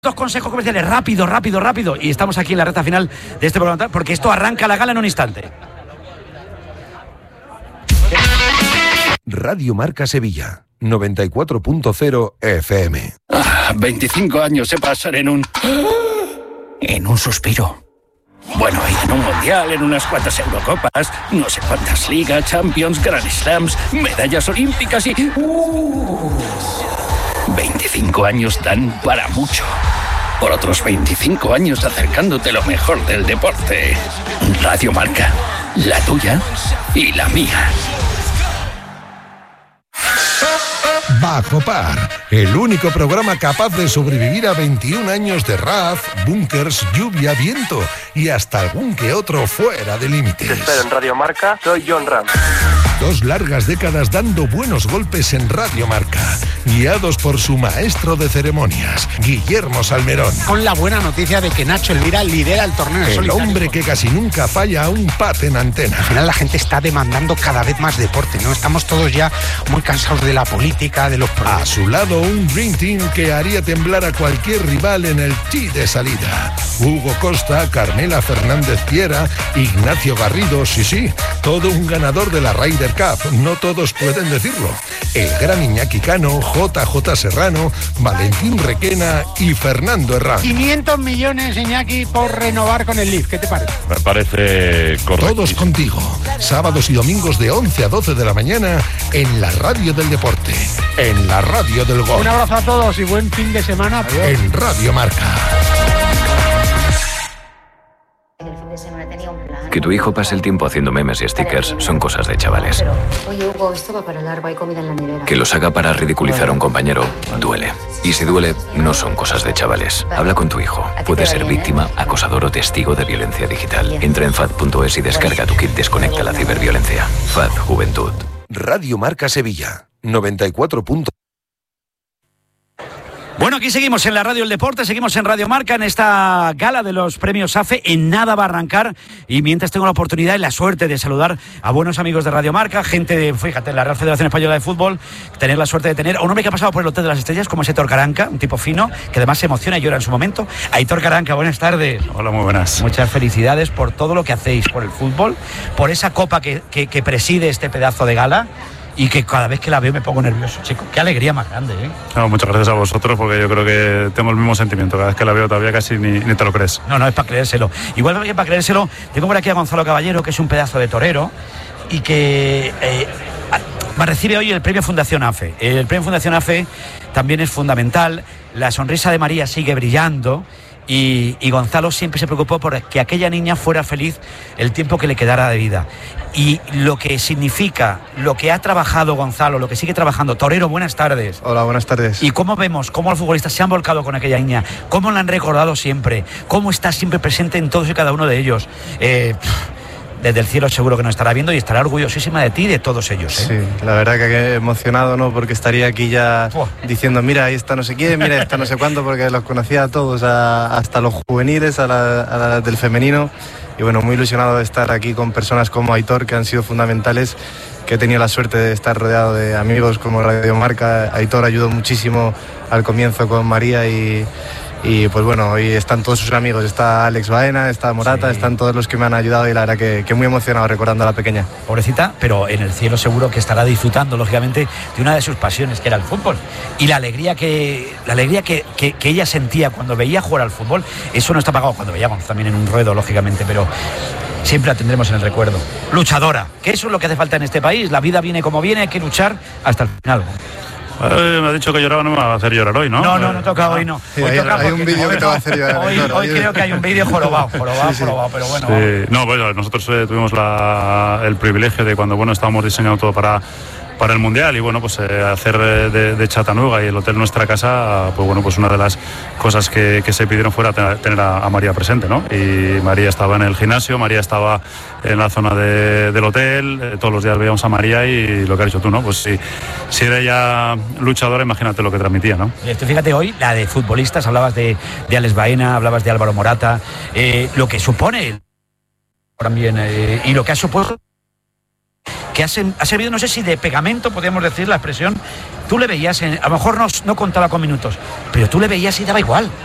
Dos consejos comerciales, rápido. Y estamos aquí en la recta final de este programa, porque esto arranca la gala en un instante. Radio Marca Sevilla, 94.0 FM. 25 años se pasan en un suspiro. Bueno, y en un mundial, en unas cuantas Eurocopas, no sé cuántas ligas, Champions, Grand Slams, medallas olímpicas y... 25 años dan para mucho. Por otros 25 años acercándote lo mejor del deporte. Radio Marca, la tuya y la mía. Bajo Par, el único programa capaz de sobrevivir a 21 años de RAF, búnkers, lluvia, viento y hasta algún que otro fuera de límites. Te espero en Radio Marca, soy John Ram. 2 largas décadas dando buenos golpes en Radio Marca, guiados por su maestro de ceremonias, Guillermo Salmerón. Con la buena noticia de que Nacho Elvira lidera el torneo. El hombre que casi nunca falla a un pat en antena. Al final la gente está demandando cada vez más deporte, ¿no? Estamos todos ya muy cansados de la política, de los problemas. A su lado un Dream Team que haría temblar a cualquier rival en el tee de salida. Hugo Costa, Carmela Fernández Piera, Ignacio Garrido, sí, todo un ganador de la Ryder Cup, no todos pueden decirlo. El gran Iñaki Cano, JJ Serrano, Valentín Requena y Fernando Herrán. 500 millones, Iñaki, por renovar con el Leaf, ¿qué te parece? Me parece correcto. Todos contigo, sábados y domingos de 11 a 12 de la mañana en la radio del deporte, en la radio del gol. Un abrazo a todos y buen fin de semana. Adiós. En Radio Marca. Que tu hijo pase el tiempo haciendo memes y stickers son cosas de chavales. Oye, Hugo, esto va para largo, hay comida en la nevera. Que los haga para ridiculizar a un compañero duele. Y si duele, no son cosas de chavales. Habla con tu hijo. Puede ser víctima, acosador o testigo de violencia digital. Entra en FAD.es y descarga tu kit Desconecta la ciberviolencia. FAD Juventud. Radio Marca Sevilla, 94. Bueno, aquí seguimos en la Radio del Deporte, seguimos en Radio Marca, en esta gala de los premios AFE. En nada va a arrancar, y mientras tengo la oportunidad y la suerte de saludar a buenos amigos de Radio Marca, gente de, fíjate, la Real Federación Española de Fútbol, tener la suerte de tener a un hombre que ha pasado por el Hotel de las Estrellas, como es Aitor Caranca, un tipo fino, que además se emociona y llora en su momento. Aitor Caranca, buenas tardes. Hola, muy buenas. Muchas felicidades por todo lo que hacéis por el fútbol, por esa copa que preside este pedazo de gala. Y que cada vez que la veo me pongo nervioso, chico. Qué alegría más grande, ¿eh? No, muchas gracias a vosotros, porque yo creo que tengo el mismo sentimiento. Cada vez que la veo todavía casi ni te lo crees. No, es para creérselo. Igual que para creérselo, tengo por aquí a Gonzalo Caballero, que es un pedazo de torero y que recibe hoy el premio Fundación AFE. El premio Fundación AFE también es fundamental. La sonrisa de María sigue brillando. Y Gonzalo siempre se preocupó por que aquella niña fuera feliz el tiempo que le quedara de vida. Y lo que significa, lo que ha trabajado Gonzalo, lo que sigue trabajando. Torero, buenas tardes. Hola, buenas tardes. Y cómo vemos, cómo los futbolistas se han volcado con aquella niña, cómo la han recordado siempre, cómo está siempre presente en todos y cada uno de ellos. Desde el cielo seguro que nos estará viendo y estará orgullosísima de ti y de todos ellos, ¿eh? Sí, la verdad que emocionado, ¿no? Porque estaría aquí ya diciendo, mira, ahí está no sé quién, mira, está no sé cuánto, porque los conocía a todos, hasta los juveniles, a la del femenino. Y bueno, muy ilusionado de estar aquí con personas como Aitor, que han sido fundamentales, que he tenido la suerte de estar rodeado de amigos como Radio Marca. Aitor ayudó muchísimo al comienzo con María y pues bueno, hoy están todos sus amigos, está Alex Baena, está Morata, sí. Están todos los que me han ayudado y la verdad que muy emocionado recordando a la pequeña. Pobrecita, pero en el cielo seguro que estará disfrutando, lógicamente, de una de sus pasiones, que era el fútbol. Y la alegría que ella sentía cuando veía jugar al fútbol, eso no está pagado, cuando veíamos también en un ruedo, lógicamente, pero siempre la tendremos en el recuerdo. Luchadora, que eso es lo que hace falta en este país, la vida viene como viene, hay que luchar hasta el final. Me ha dicho que lloraba, no me va a hacer llorar hoy, ¿no? No toca hoy, no. Sí, hoy toca hay un vídeo que te va a hacer llorar. Hoy creo que hay un vídeo jorobado, sí. Pero bueno. Sí. No, pues nosotros tuvimos el privilegio de cuando, estábamos diseñando todo para el Mundial y bueno, pues hacer de Chattanooga y el hotel Nuestra Casa, pues bueno, pues una de las cosas que se pidieron fuera tener a María presente, ¿no? Y María estaba en el gimnasio, María estaba en la zona del hotel, todos los días veíamos a María y lo que has dicho tú, ¿no? Pues si era ella luchadora, imagínate lo que transmitía, ¿no? Esto, fíjate, hoy la de futbolistas, hablabas de Alex Baena, hablabas de Álvaro Morata, lo que supone también y lo que ha supuesto, que ha servido, no sé si de pegamento, podríamos decir la expresión. Tú le veías, a lo mejor no contaba con minutos, pero tú le veías y daba igual.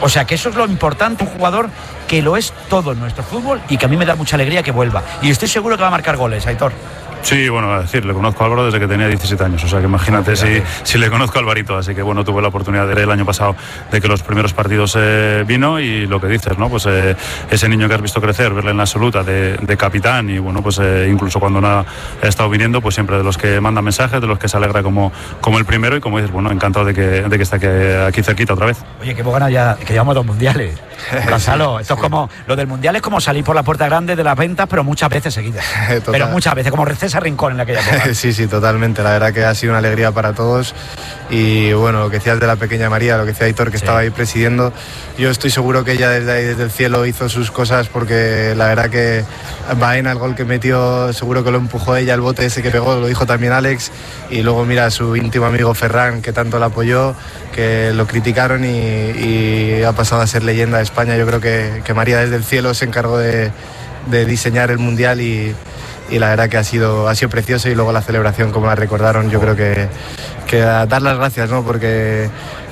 O sea que eso es lo importante, un jugador que lo es todo en nuestro fútbol y que a mí me da mucha alegría que vuelva. Y estoy seguro que va a marcar goles, Aitor. Sí, bueno, a decir, le conozco a Álvaro desde que tenía 17 años, o sea que imagínate si le conozco a Alvarito, así que bueno, tuve la oportunidad de ver el año pasado de que los primeros partidos vino y lo que dices, ¿no? Pues ese niño que has visto crecer, verle en la absoluta de capitán y bueno, pues incluso cuando no ha estado viniendo, pues siempre de los que manda mensajes, de los que se alegra como el primero y como dices, bueno, encantado de que esté aquí cerquita otra vez. Oye, que hemos ganado ya, que llevamos 2 mundiales. Gonzalo, esto es como, lo del mundial es como salir por la puerta grande de las ventas, pero muchas veces seguidas. Pero muchas veces, como César Rincón en aquella época. Sí, totalmente. La verdad que ha sido una alegría para todos. Y bueno, lo que decías de la pequeña María, lo que decía Aitor, que estaba ahí presidiendo, yo estoy seguro que ella desde ahí, desde el cielo, hizo sus cosas, porque la verdad que Baena, el gol que metió, seguro que lo empujó ella, el bote ese que pegó, lo dijo también Alex. Y luego mira a su íntimo amigo Ferran, que tanto la apoyó, que lo criticaron y ha pasado a ser leyenda de España. Yo creo que María desde el cielo se encargó de diseñar el mundial y la verdad que ha sido precioso. Y luego la celebración, como la recordaron, yo creo que dar las gracias, ¿no? Porque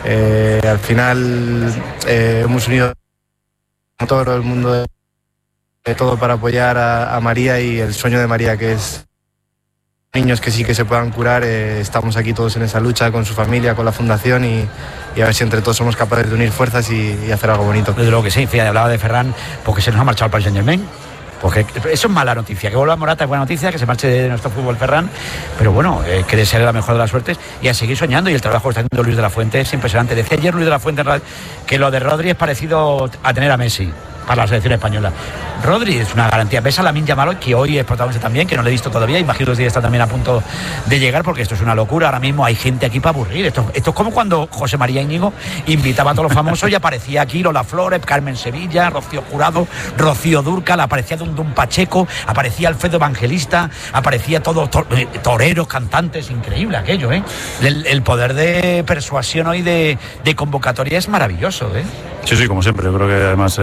al final hemos unido todo el mundo de todo para apoyar a María, y el sueño de María, que es niños que sí que se puedan curar. Estamos aquí todos en esa lucha con su familia, con la fundación, y a ver si entre todos somos capaces de unir fuerzas y hacer algo bonito. Desde luego que sí. Fíjate, hablaba de Ferran porque se nos ha marchado al Paris Saint-Germain. Porque eso es mala noticia. Que vuelva Morata es buena noticia, que se marche de nuestro fútbol Ferran, pero bueno, que desearle la mejor de las suertes y a seguir soñando. Y el trabajo que está haciendo Luis de la Fuente es impresionante. Decía ayer Luis de la Fuente que lo de Rodri es parecido a tener a Messi para la selección española. Rodri es una garantía. Ves a Lamine Yamal, que hoy es protagonista también, que no le he visto todavía, imagino que está también a punto de llegar, porque esto es una locura. Ahora mismo hay gente aquí para aburrir. Esto es como cuando José María Íñigo invitaba a todos los famosos y aparecía aquí Lola Flores, Carmen Sevilla, Rocío Jurado, Rocío Dúrcal, aparecía Dundun Pacheco, aparecía Alfredo Evangelista, aparecía todos toreros, cantantes. Increíble aquello, ¿eh? El poder de persuasión hoy de convocatoria es maravilloso, ¿eh? Sí, como siempre. Yo creo que además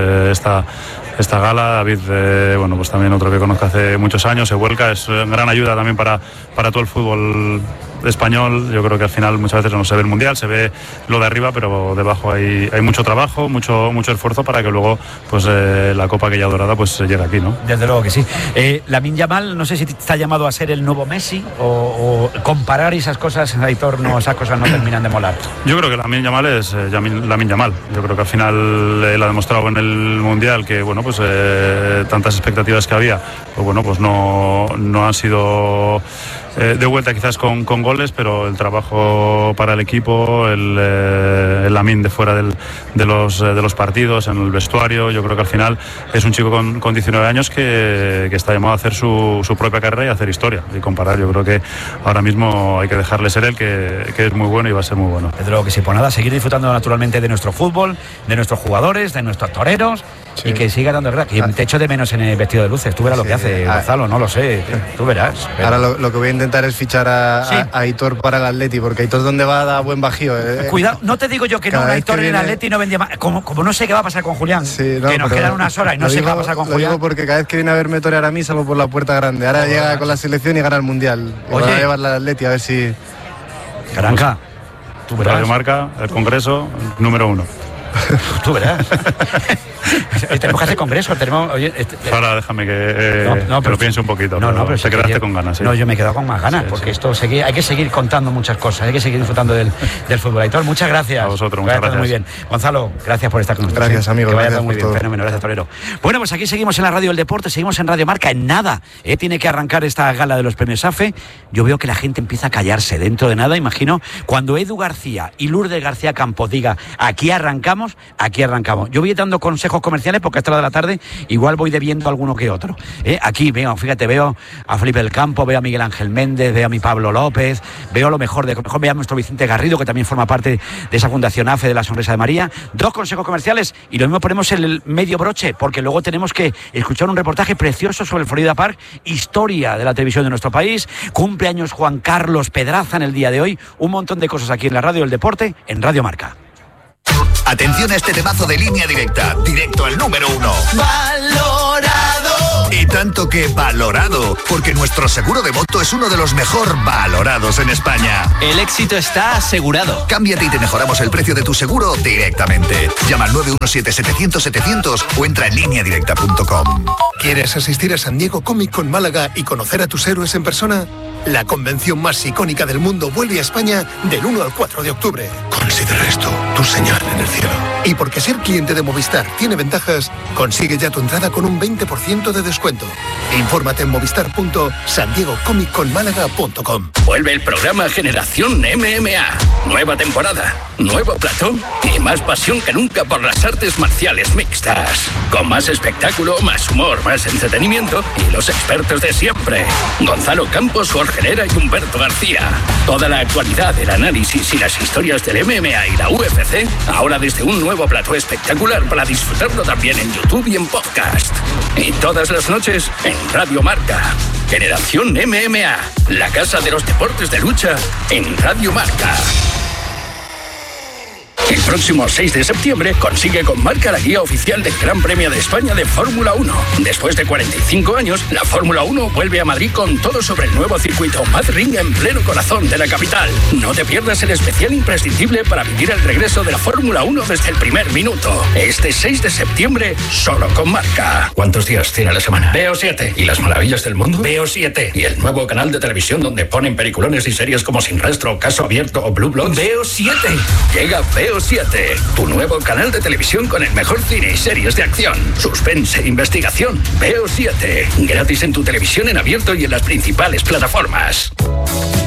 esta gala, David, bueno, pues también otro que conozco hace muchos años, se vuelca, es gran ayuda también para todo el fútbol español. Yo creo que al final muchas veces no se ve el mundial, se ve lo de arriba, pero debajo hay mucho trabajo, mucho esfuerzo para que luego pues la copa aquella dorada pues llegue aquí, ¿no? Desde luego que sí. Lamine Yamal, no sé si está llamado a ser el nuevo Messi o comparar esas cosas, Aitor, esas cosas no terminan de molar. Yo creo que Lamine Yamal es Lamine Yamal. Yo creo que al final él ha demostrado en el mundial que bueno, pues tantas expectativas que había, pues bueno, pues no han sido de vuelta quizás con goles, pero el trabajo para el equipo, el Lamine de fuera de los partidos, en el vestuario, yo creo que al final es un chico con 19 años que está llamado a hacer su propia carrera y a hacer historia. Y comparar, yo creo que ahora mismo hay que dejarle ser él, que es muy bueno y va a ser muy bueno. Desde luego que sí, pues nada, seguir disfrutando naturalmente de nuestro fútbol, de nuestros jugadores, de nuestros toreros, sí. Y que siga dando verdad. Que te echo de menos en el vestido de luces. Tú verás lo que hace Gonzalo, no lo sé. Tú verás. Ahora lo que voy a intentar es fichar a Aitor para el Atleti, porque Aitor donde va da buen bajío. Cuidado, no te digo yo que no, Aitor en el Atleti no vendía más. Como no sé qué va a pasar con Julián, que nos quedan unas horas y no sé qué va a pasar con Julián. Lo digo porque cada vez que viene a verme torear a mí salgo por la puerta grande. Ahora llega con la selección y gana el mundial. Oye, va a llevarla al Atleti a ver si. Caranca, tú verás. Radio Marca, el Congreso, número 1. Tú verás. Tenemos que hacer congreso. Ahora déjame que lo piense un poquito. Pero te quedaste con ganas. ¿Sí? No, yo me he quedado con más ganas, porque esto hay que seguir contando muchas cosas, hay que seguir disfrutando del fútbol. Aitor, muchas gracias. A vosotros, muchas gracias. Muy bien. Gonzalo, gracias por estar con nosotros. Gracias, amigo. Que vaya muy bien. Fenómeno, gracias, torero. Bueno, pues aquí seguimos en la Radio del Deporte, seguimos en Radio Marca. En nada tiene que arrancar esta gala de los premios AFE. Yo veo que la gente empieza a callarse dentro de nada. Imagino cuando Edu García y Lourdes García Campos diga aquí arrancamos. Yo voy dando consejos comerciales porque a esta hora de la tarde igual voy debiendo alguno que otro. Aquí veo a Felipe del Campo, veo a Miguel Ángel Méndez, veo a mi Pablo López, veo lo mejor veo a nuestro Vicente Garrido, que también forma parte de esa fundación AFE de la Sonrisa de María. 2 consejos comerciales y lo mismo ponemos en el medio broche, porque luego tenemos que escuchar un reportaje precioso sobre el Florida Park, historia de la televisión de nuestro país. Cumpleaños Juan Carlos Pedraza en el día de hoy. Un montón de cosas aquí en la Radio del Deporte, en Radio Marca. Atención a este temazo de Línea Directa, directo al número 1. Valorado. Y tanto que valorado, porque nuestro seguro de moto es uno de los mejor valorados en España. El éxito está asegurado. Cámbiate y te mejoramos el precio de tu seguro directamente. Llama al 917-700-700 o entra en lineadirecta.com. ¿Quieres asistir a San Diego Comic Con Málaga y conocer a tus héroes en persona? La convención más icónica del mundo vuelve a España del 1 al 4 de octubre. Considera esto tu señal en el cielo. Y porque ser cliente de Movistar tiene ventajas, consigue ya tu entrada con un 20% de descuento. Infórmate en movistar.sandiegocomicconmálaga.com. Vuelve el programa Generación MMA. Nueva temporada, nuevo plató y más pasión que nunca por las artes marciales mixtas. Con más espectáculo, más humor, más entretenimiento y los expertos de siempre. Gonzalo Campos, Jorge Herrera y Humberto García. Toda la actualidad, el análisis y las historias del MMA y la UFC, ahora desde un nuevo plató espectacular para disfrutarlo también en YouTube y en podcast. Y todas las noches en Radio Marca. Generación MMA, la casa de los deportes de lucha en Radio Marca. El próximo 6 de septiembre consigue con Marca la guía oficial del Gran Premio de España de Fórmula 1. Después de 45 años, la Fórmula 1 vuelve a Madrid con todo sobre el nuevo circuito Madrid en pleno corazón de la capital. No te pierdas el especial imprescindible para vivir el regreso de la Fórmula 1 desde el primer minuto. Este 6 de septiembre, solo con Marca. ¿Cuántos días tiene la semana? Veo 7. ¿Y las maravillas del mundo? Veo 7. ¿Y el nuevo canal de televisión donde ponen peliculones y series como Sin Rastro, Caso Abierto o Blue Bloods? Veo 7. Llega Veo 7, tu nuevo canal de televisión con el mejor cine y series de acción, suspense e investigación. Veo 7, gratis en tu televisión en abierto y en las principales plataformas.